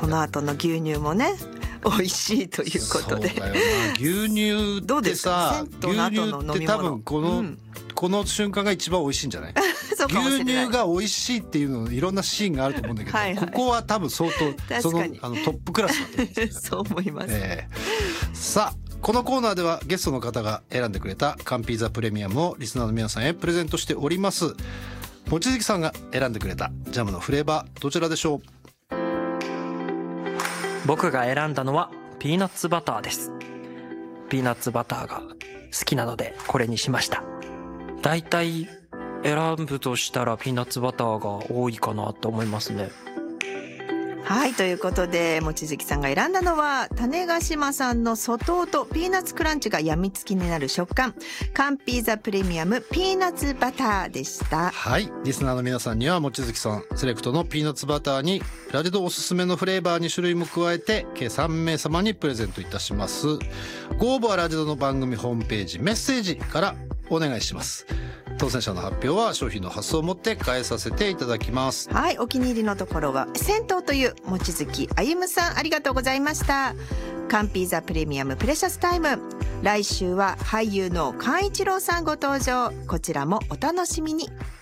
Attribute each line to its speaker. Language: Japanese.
Speaker 1: その後の牛乳もね美味しいということで。
Speaker 2: そうだよな、牛乳ってさ、
Speaker 1: どうですか、銭湯の後の飲み物。
Speaker 2: 牛乳って多分この瞬間が一番美味しいんじゃない？
Speaker 1: そうかもしれない。
Speaker 2: 牛乳が美味しいっていうのいろんなシーンがあると思うんだけど、
Speaker 1: はいはい、
Speaker 2: ここは多分相当そのトップクラスだと思うんですよ
Speaker 1: そう思います、
Speaker 2: さあこのコーナーではゲストの方が選んでくれたカンピーザプレミアムをリスナーの皆さんへプレゼントしております。望月さんが選んでくれたジャムのフレーバーどちらでしょう？
Speaker 3: 僕が選んだのはピーナッツバターです。ピーナッツバターが好きなのでこれにしました。だいたい選ぶとしたらピーナッツバターが多いかなと思いますね。
Speaker 1: はい、ということで望月さんが選んだのは種子島産の外とピーナッツクランチがやみつきになる食感、カンピーザプレミアムピーナッツバターでした。
Speaker 2: はい、リスナーの皆さんには望月さんセレクトのピーナッツバターにラジドおすすめのフレーバー2種類も加えて計3名様にプレゼントいたします。ご応募はラジドの番組ホームページメッセージからお願いします。当選者の発表は商品の発送をもって返させていただきます。
Speaker 1: はい、お気に入りのところは銭湯という望月あゆむさん、ありがとうございました。カンピーザプレミアムプレシャスタイム、来週は俳優の寛一郎さんご登場、こちらもお楽しみに。